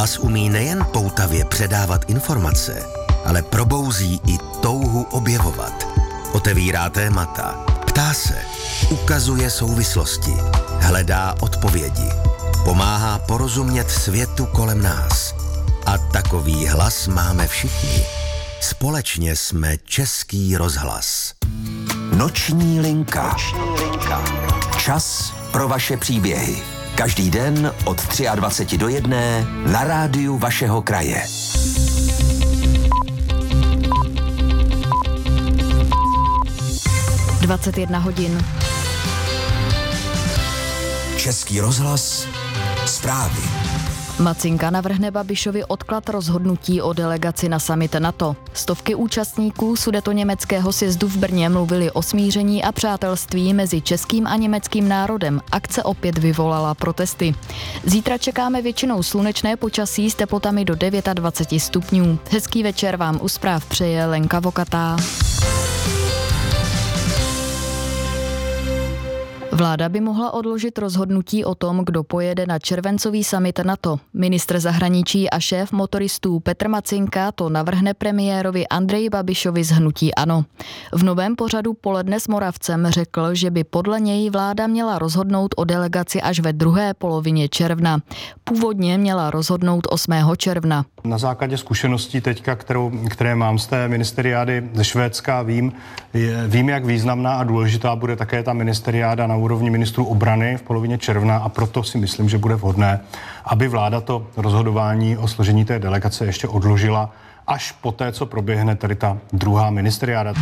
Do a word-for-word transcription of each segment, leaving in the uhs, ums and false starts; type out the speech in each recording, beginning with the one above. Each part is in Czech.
Hlas umí nejen poutavě předávat informace, ale probouzí i touhu objevovat. Otevírá témata, ptá se, ukazuje souvislosti, hledá odpovědi, pomáhá porozumět světu kolem nás. A takový hlas máme všichni. Společně jsme Český rozhlas. Noční linka. Noční linka. Čas pro vaše příběhy. Každý den od dvacet tři do jedné na rádiu vašeho kraje. dvacet jedna hodin. Český rozhlas. Zprávy. Macinka navrhne Babišovi odklad rozhodnutí o delegaci na summit NATO. Stovky účastníků sudetoněmeckého sjezdu v Brně mluvili o smíření a přátelství mezi českým a německým národem. Akce opět vyvolala protesty. Zítra čekáme většinou slunečné počasí s teplotami do dvacet devět stupňů. Hezký večer vám u zpráv přeje Lenka Vokatá. Vláda by mohla odložit rozhodnutí o tom, kdo pojede na červencový summit NATO. Ministr zahraničí a šéf motoristů Petr Macinka to navrhne premiérovi Andreji Babišovi z hnutí ANO. V novém pořadu Poledne s Moravcem řekl, že by podle něj vláda měla rozhodnout o delegaci až ve druhé polovině června. Původně měla rozhodnout osmého června. Na základě zkušeností teďka, kterou, které mám z té ministeriády ze Švédska, vím, vím, jak významná a důležitá bude také ta ministeriáda na úrovni ministrů obrany v polovině června, a proto si myslím, že bude vhodné, aby vláda to rozhodování o složení té delegace ještě odložila až poté, co proběhne tady ta druhá ministeriáda.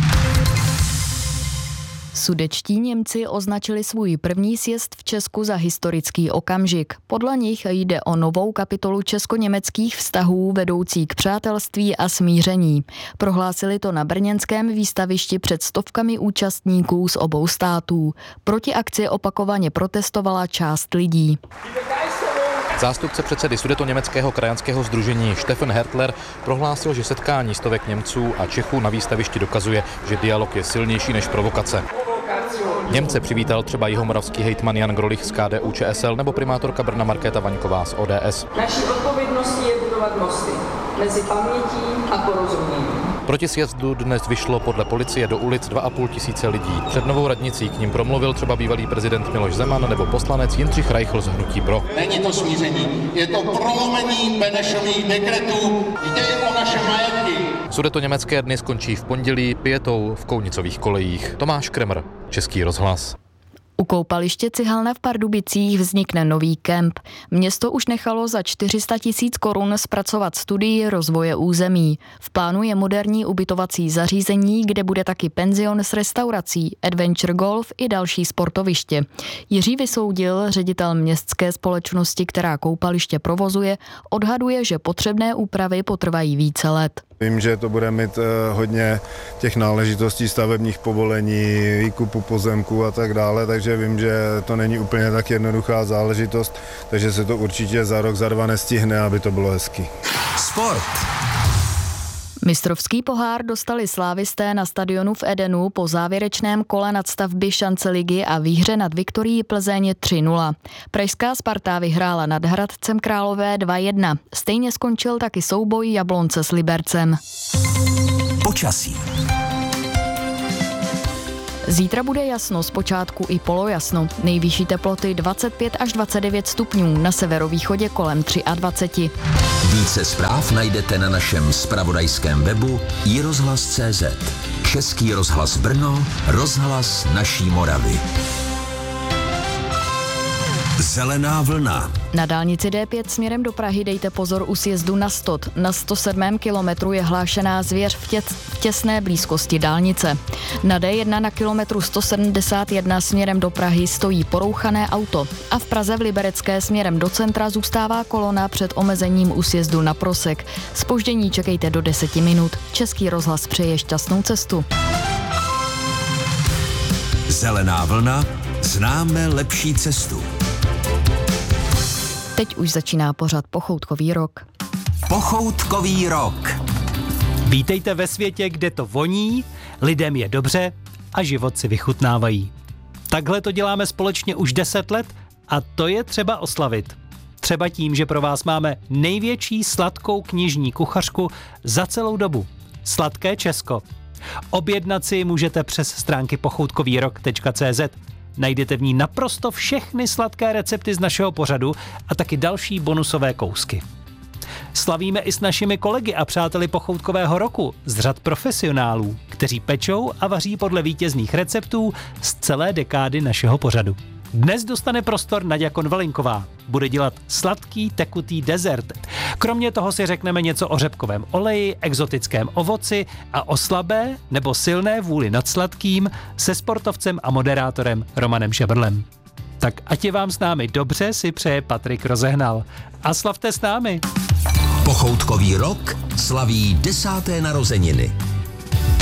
Sudetští Němci označili svůj první sjezd v Česku za historický okamžik. Podle nich jde o novou kapitolu česko-německých vztahů vedoucí k přátelství a smíření. Prohlásili to na brněnském výstavišti před stovkami účastníků z obou států. Proti akci opakovaně protestovala část lidí. Zástupce předsedy sudetoněmeckého krajanského sdružení Stefan Hertler prohlásil, že setkání stovek Němců a Čechů na výstavišti dokazuje, že dialog je silnější než provokace. Němce přivítal třeba jihomoravský hejtman Jan Grolich z K D U Č S L nebo primátorka Brna Markéta Vaňková z O D S. Naší odpovědností je budovat mosty mezi pamětí a porozuměním. Proti sjezdu dnes vyšlo podle policie do ulic dva a půl tisíce lidí. Před Novou radnicí k ním promluvil třeba bývalý prezident Miloš Zeman nebo poslanec Jindřich Reichl z hnutí Pro. Není to smíření, je to prolomení Benešových dekretů, jde o naše majetky. Sudetoněmecké dny skončí v pondělí pětou v Kounicových kolejích. Tomáš Kremr, Český rozhlas. U koupaliště Cihalna v Pardubicích vznikne nový kemp. Město už nechalo za čtyři sta tisíc korun zpracovat studii rozvoje území. V plánu je moderní ubytovací zařízení, kde bude taky penzion s restaurací, adventure golf i další sportoviště. Jiří Vysoudil, ředitel městské společnosti, která koupaliště provozuje, odhaduje, že potřebné úpravy potrvají více let. Vím, že to bude mít hodně těch náležitostí stavebních povolení, výkupu pozemků a tak dále, takže vím, že to není úplně tak jednoduchá záležitost, takže se to určitě za rok, za dva nestihne, aby to bylo hezky. Sport. Mistrovský pohár dostali slávisté na stadionu v Edenu po závěrečném kole nadstavby šance ligy a výhře nad Viktorií Plzeň tři nula. Pražská Sparta vyhrála nad Hradcem Králové dva jedna. Stejně skončil taky souboj Jablonce s Libercem. Počasí. Zítra bude jasno, zpočátku i polojasno. Nejvyšší teploty dvacet pět až dvacet devět stupňů, na severovýchodě kolem dvacet tři. Více zpráv najdete na našem zpravodajském webu i rozhlas tečka cé zet. Český rozhlas Brno, rozhlas naší Moravy. Zelená vlna. Na dálnici D pět směrem do Prahy dejte pozor u sjezdu na Stot. Na sto sedmém kilometru je hlášená zvěř v, těc, v těsné blízkosti dálnice. Na D jedna na kilometru sto sedmdesát jedna směrem do Prahy stojí porouchané auto. A v Praze v Liberecké směrem do centra zůstává kolona před omezením u sjezdu na Prosek. Zpoždění čekejte do deseti minut. Český rozhlas přeje šťastnou cestu. Zelená vlna. Známe lepší cestu. Teď už začíná pořad Pochoutkový rok. Pochoutkový rok. Vítejte ve světě, kde to voní, lidem je dobře a život si vychutnávají. Takhle to děláme společně už deset let a to je třeba oslavit. Třeba tím, že pro vás máme největší sladkou knižní kuchařku za celou dobu. Sladké Česko. Objednat si můžete přes stránky pochoutkovýrok tečka cé zet. Najdete v ní naprosto všechny sladké recepty z našeho pořadu a taky další bonusové kousky. Slavíme i s našimi kolegy a přáteli pochoutkového roku z řad profesionálů, kteří pečou a vaří podle vítězných receptů z celé dekády našeho pořadu. Dnes dostane prostor Naďa Konvalinková. Bude dělat sladký tekutý dezert. Kromě toho si řekneme něco o řepkovém oleji, exotickém ovoci a o slabé nebo silné vůli nad sladkým se sportovcem a moderátorem Romanem Šebrlem. Tak ať je vám s námi dobře, si přeje Patrik Rozehnal. A slavte s námi! Pochoutkový rok slaví desáté narozeniny.